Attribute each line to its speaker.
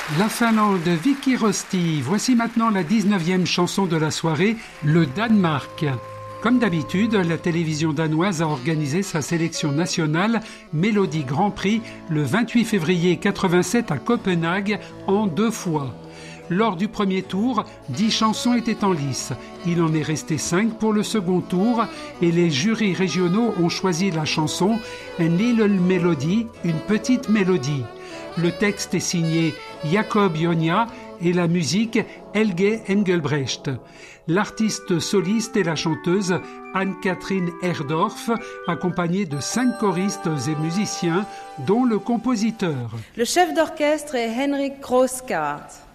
Speaker 1: La Finlande, Vicky Rosti. Voici maintenant la 19e chanson de la soirée, le Danemark. Comme d'habitude, la télévision danoise a organisé sa sélection nationale Mélodie Grand Prix le 28 février 87 à Copenhague en 2 fois. Lors du premier tour, 10 chansons étaient en lice. Il en est resté 5 pour le second tour et les jurys régionaux ont choisi la chanson Un Little Melody, une petite mélodie. Le texte est signé Jakob Jonia et la musique Helge Engelbrecht. L'artiste soliste est la chanteuse Anne-Catherine Herdorf, accompagnée de 5 choristes et musiciens, dont le compositeur.
Speaker 2: Le chef d'orchestre est Henrik Kroskart.